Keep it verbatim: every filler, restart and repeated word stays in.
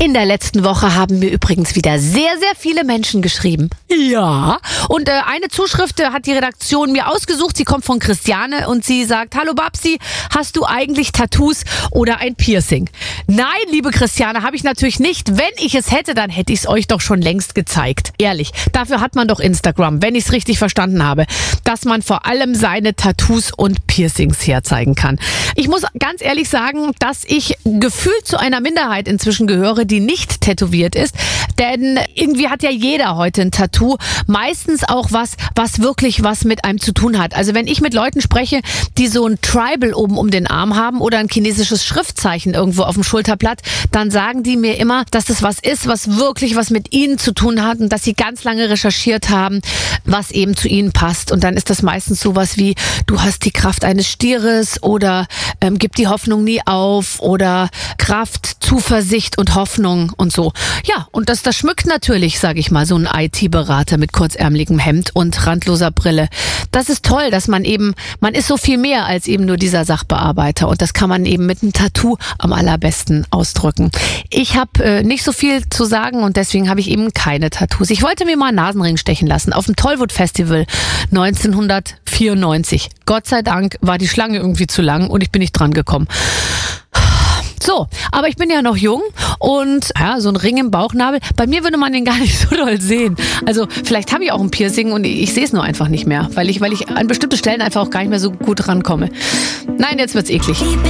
In der letzten Woche haben mir übrigens wieder sehr, sehr viele Menschen geschrieben. Ja. Und äh, eine Zuschrift äh, hat die Redaktion mir ausgesucht. Sie kommt von Christiane und sie sagt: Hallo Babsi, hast du eigentlich Tattoos oder ein Piercing? Nein, liebe Christiane, habe ich natürlich nicht. Wenn ich es hätte, dann hätte ich es euch doch schon längst gezeigt. Ehrlich, dafür hat man doch Instagram, wenn ich es richtig verstanden habe, dass man vor allem seine Tattoos und Piercings herzeigen kann. Ich muss ganz ehrlich sagen, dass ich gefühlt zu einer Minderheit inzwischen gehöre, die nicht tätowiert ist. Denn irgendwie hat ja jeder heute ein Tattoo. Meistens auch was, was wirklich was mit einem zu tun hat. Also wenn ich mit Leuten spreche, die so ein Tribal oben um den Arm haben oder ein chinesisches Schriftzeichen irgendwo auf dem Schulterblatt, dann sagen die mir immer, dass das was ist, was wirklich was mit ihnen zu tun hat und dass sie ganz lange recherchiert haben, was eben zu ihnen passt. Und dann ist das meistens sowas wie: Du hast die Kraft eines Stieres oder ähm, gib die Hoffnung nie auf oder Kraft, Zuversicht und Hoffnung und so. Ja, und das, das schmückt natürlich, sage ich mal, so ein I T-Berater mit kurzärmeligem Hemd und randloser Brille. Das ist toll, dass man eben, man ist so viel mehr als eben nur dieser Sachbearbeiter und das kann man eben mit einem Tattoo am allerbesten ausdrücken. Ich habe äh, nicht so viel zu sagen und deswegen habe ich eben keine Tattoos. Ich wollte mir mal einen Nasenring stechen lassen auf dem Tollwood Festival neunzehnhundertvierundneunzig. Gott sei Dank war die Schlange irgendwie zu lang und ich bin nicht dran gekommen. So, aber ich bin ja noch jung und ja, so ein Ring im Bauchnabel, bei mir würde man den gar nicht so doll sehen. Also vielleicht habe ich auch ein Piercing und ich, ich sehe es nur einfach nicht mehr, weil ich, weil ich an bestimmte Stellen einfach auch gar nicht mehr so gut rankomme. Nein, jetzt wird's eklig.